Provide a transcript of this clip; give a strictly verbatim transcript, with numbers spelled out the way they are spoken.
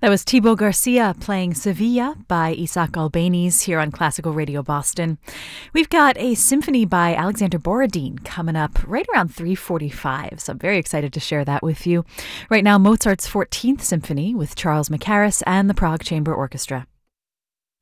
That was Thibaut Garcia playing Sevilla by Isaac Albéniz here on Classical Radio Boston. We've got a symphony by Alexander Borodin coming up right around three forty-five, so I'm very excited to share that with you. Right now, Mozart's fourteenth Symphony with Charles Mackerras and the Prague Chamber Orchestra.